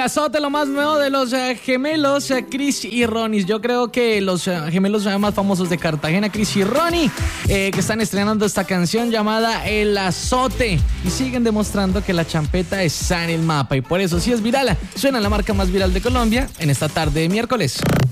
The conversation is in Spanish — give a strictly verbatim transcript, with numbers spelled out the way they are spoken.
azote, lo más nuevo de los uh, gemelos uh, Chris y Ronnie. Yo creo que los uh, gemelos uh, más famosos de Cartagena, Chris y Ronnie, eh, que están estrenando esta canción llamada El Azote y siguen demostrando que la champeta está en el mapa y por eso sí es viral. Suena la marca más viral de Colombia en esta tarde de miércoles.